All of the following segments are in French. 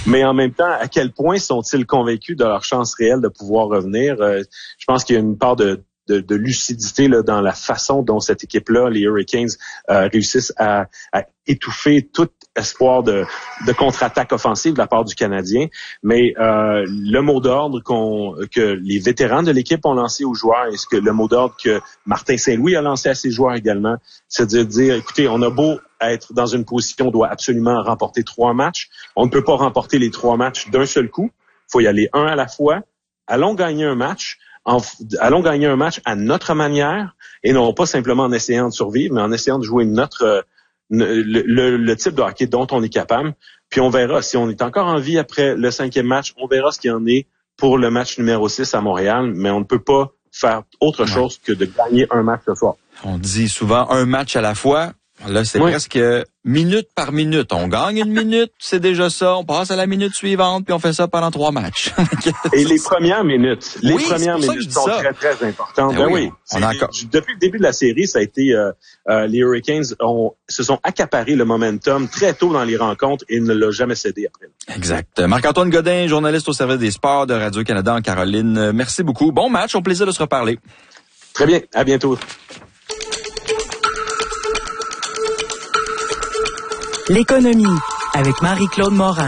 Mais en même temps, à quel point sont-ils convaincus de leur chance réelle de pouvoir revenir? Je pense qu'il y a une part de lucidité là, dans la façon dont cette équipe-là, les Hurricanes, réussissent à étouffer tout espoir de contre-attaque offensive de la part du Canadien. Mais le mot d'ordre que les vétérans de l'équipe ont lancé aux joueurs, et le mot d'ordre que Martin Saint-Louis a lancé à ses joueurs également, c'est de dire, écoutez, on a beau être dans une position, on doit absolument remporter 3 matchs. On ne peut pas remporter les 3 matchs d'un seul coup. Il faut y aller un à la fois. Allons gagner un match. Allons gagner un match à notre manière et non pas simplement en essayant de survivre, mais en essayant de jouer le type de hockey dont on est capable. Puis on verra. Si on est encore en vie après le 5e match, on verra ce qu'il y en est pour le match numéro 6 à Montréal, mais on ne peut pas faire autre chose que de gagner un match ce soir. On dit souvent un match à la fois. Là, c'est presque minute par minute. On gagne une minute, c'est déjà ça. On passe à la minute suivante, puis on fait ça pendant 3 matchs. Et les premières minutes, sont très, très importantes. Oui. Depuis le début de la série, ça a été les Hurricanes se sont accaparés le momentum très tôt dans les rencontres et ne l'ont jamais cédé après. Exact. Marc-Antoine Godin, journaliste au service des sports de Radio-Canada en Caroline. Merci beaucoup. Bon match, au plaisir de se reparler. Très bien, à bientôt. L'économie avec Marie-Claude Morin.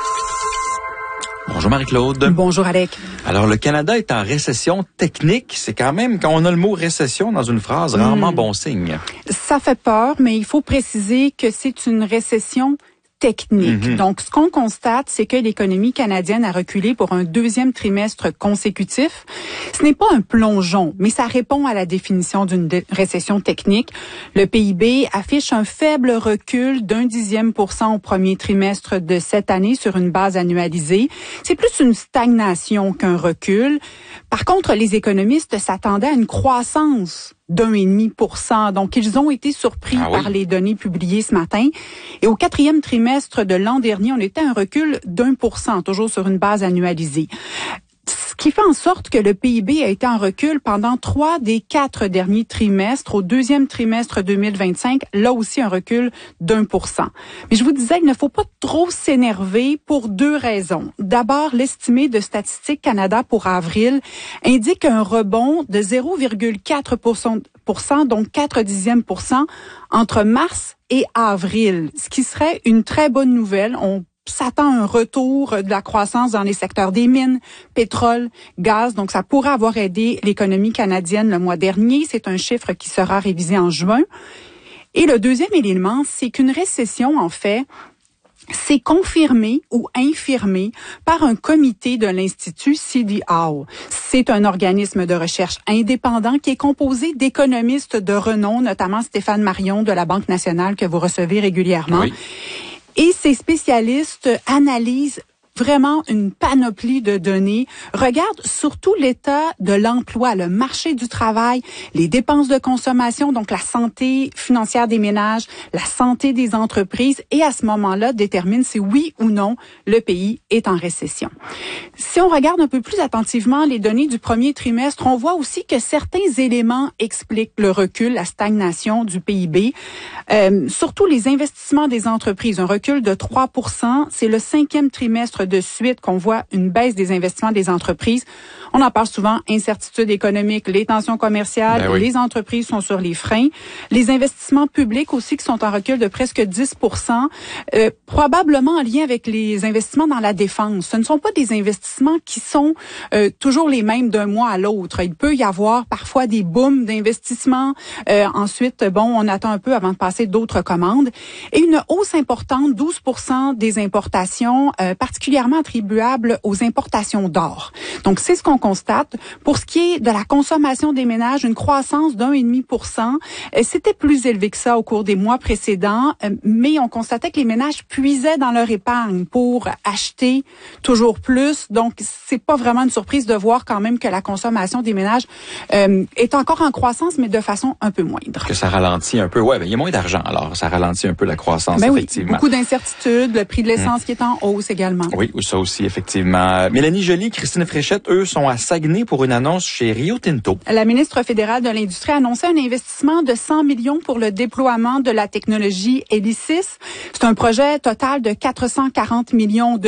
Bonjour Marie-Claude. Bonjour Alec. Alors le Canada est en récession technique. C'est quand même, quand on a le mot récession dans une phrase, rarement bon signe. Ça fait peur, mais il faut préciser que c'est une récession technique. Mm-hmm. Donc, ce qu'on constate, c'est que l'économie canadienne a reculé pour un 2e trimestre consécutif. Ce n'est pas un plongeon, mais ça répond à la définition d'une récession technique. Le PIB affiche un faible recul d'0,1% au premier trimestre de cette année sur une base annualisée. C'est plus une stagnation qu'un recul. Par contre, les économistes s'attendaient à une croissance d'1,5%. Donc, ils ont été surpris par les données publiées ce matin. Et au 4e trimestre de l'an dernier, on était à un recul d'1%, toujours sur une base annualisée. Ce qui fait en sorte que le PIB a été en recul pendant 3 des 4 derniers trimestres. Au 2e trimestre 2025, là aussi un recul d'1%. Mais je vous disais, il ne faut pas trop s'énerver pour 2 raisons. D'abord, l'estimé de Statistique Canada pour avril indique un rebond de 0,4%, donc 0,4%, entre mars et avril, ce qui serait une très bonne nouvelle. On s'attend un retour de la croissance dans les secteurs des mines, pétrole, gaz. Donc, ça pourrait avoir aidé l'économie canadienne le mois dernier. C'est un chiffre qui sera révisé en juin. Et le deuxième élément, c'est qu'une récession, en fait, c'est confirmé ou infirmé par un comité de l'Institut CD Howe. C'est un organisme de recherche indépendant qui est composé d'économistes de renom, notamment Stéphane Marion de la Banque nationale que vous recevez régulièrement. Oui. Et ces spécialistes analysent vraiment une panoplie de données, regardent surtout l'état de l'emploi, le marché du travail, les dépenses de consommation, donc la santé financière des ménages, la santé des entreprises, et à ce moment-là, déterminent si oui ou non le pays est en récession. Si on regarde un peu plus attentivement les données du premier trimestre, on voit aussi que certains éléments expliquent le recul, la stagnation du PIB, surtout les investissements des entreprises, un recul de 3%, c'est le 5e trimestre de suite qu'on voit une baisse des investissements des entreprises. On en parle souvent, incertitude économique, les tensions commerciales, les entreprises sont sur les freins. Les investissements publics aussi qui sont en recul de presque 10%, probablement en lien avec les investissements dans la défense. Ce ne sont pas des investissements qui sont toujours les mêmes d'un mois à l'autre. Il peut y avoir parfois des booms d'investissement. Ensuite, on attend un peu avant de passer d'autres commandes. Et une hausse importante, 12% des importations, particulièrement attribuables aux importations d'or. Donc, c'est ce qu'on constate. Pour ce qui est de la consommation des ménages, une croissance d'1,5%. C'était plus élevé que ça au cours des mois précédents, mais on constatait que les ménages puisaient dans leur épargne pour acheter toujours plus. Donc, c'est pas vraiment une surprise de voir quand même que la consommation des ménages est encore en croissance, mais de façon un peu moindre. Que ça ralentit un peu. Ouais, il y a moins d'argent, alors ça ralentit un peu la croissance, effectivement. Oui, beaucoup d'incertitudes, le prix de l'essence qui est en hausse également. Oui, ça aussi, effectivement. Mélanie Joly, Christine Fréchette, eux, sont à Saguenay pour une annonce chez Rio Tinto. La ministre fédérale de l'Industrie a annoncé un investissement de 100 millions pour le déploiement de la technologie Hélicis. C'est un projet total de 440 millions